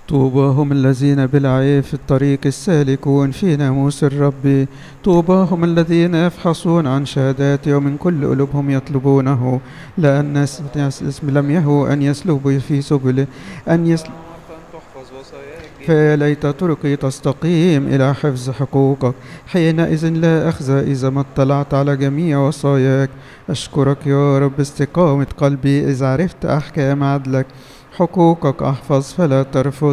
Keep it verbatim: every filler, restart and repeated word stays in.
طوباهم الذين بالعيب في الطريق السالكون في ناموس الرب. طوباهم الذين يفحصون عن شهادات ومن كل قلوبهم يطلبونه، لأن اسم لم يهو أن يسلكوا في سبله أن يسلك. فيا ليت طرقي تستقيم إلى حفظ حقوقك، حينئذ لا أخزى إذا ما اطلعت على جميع وصاياك. أشكرك يا رب استقامة قلبي إذ عرفت أحكام عدلك. حقوقك أحفظ فلا ترفض،